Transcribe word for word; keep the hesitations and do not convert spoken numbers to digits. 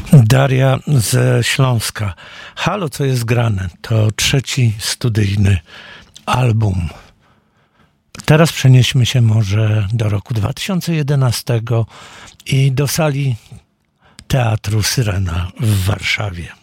Daria ze Śląska. Halo, co jest grane? To trzeci studyjny album. Teraz przenieśmy się może do roku dwa tysiące jedenastego i do sali Teatru Syrena w Warszawie.